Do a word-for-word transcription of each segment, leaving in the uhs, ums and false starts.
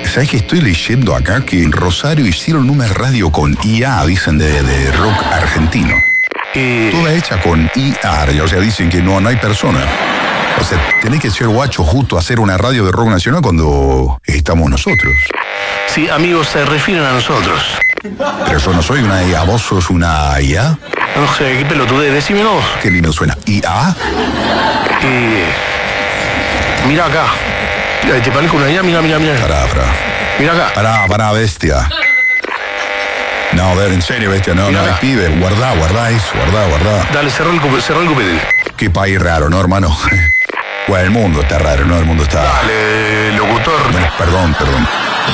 ¿sabes que estoy leyendo acá que en Rosario hicieron una radio con I A, dicen, de, de rock argentino? Eh, Toda hecha con I A, o sea, dicen que no, no hay persona. O sea, tenés que ser guacho justo a hacer una radio de rock nacional cuando estamos nosotros. sí, amigos, se refieren a nosotros. Pero yo no soy una I A, vos sos una I A. No sé, qué pelotudez, decímenos. Qué lindo suena. ¿I A? Eh, mira acá. Mira, te parezco una idea, mira, mira, mira. Pará, pará. Mira acá. Pará, pará, bestia. No, a ver, en serio, bestia, no, Mira no, acá. pibe, guardá, guardá eso, guardá, guardá. Dale, cerrá el, cupe- cerrá el cupetel. Qué país raro, ¿no, hermano? Bueno, el mundo está raro, ¿no? El mundo está... Dale, locutor. Bueno, perdón, perdón.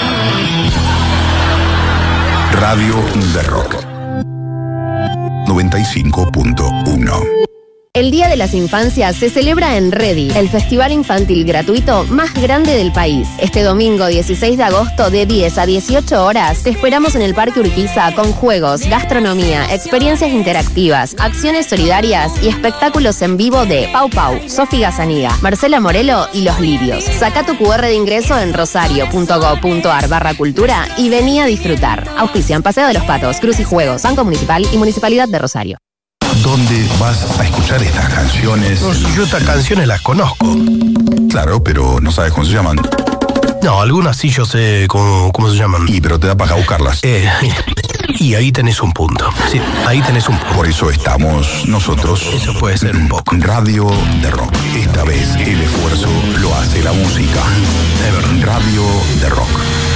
Radio de Rock. noventa y cinco punto uno. El Día de las Infancias se celebra en Ready, el festival infantil gratuito más grande del país. Este domingo dieciséis de agosto de diez a dieciocho horas te esperamos en el Parque Urquiza con juegos, gastronomía, experiencias interactivas, acciones solidarias y espectáculos en vivo de Pau Pau, Sofi Gazaniga, Marcela Morelo y Los Lirios. Saca tu cu erre de ingreso en rosario.gov.ar barra cultura y vení a disfrutar. Auspician Paseo de los Patos, Cruz y Juegos, Banco Municipal y Municipalidad de Rosario. ¿Dónde vas a escuchar estas canciones? No, si yo estas canciones las conozco. Claro, pero no sabes cómo se llaman. No, algunas sí yo sé cómo, cómo se llaman. Y pero te da paja buscarlas. Eh, y ahí tenés un punto. Sí, ahí tenés un punto. Por eso estamos nosotros. Eso puede ser un poco. Radio de Rock. Esta vez el esfuerzo lo hace la música. Es verdad. Radio de Rock.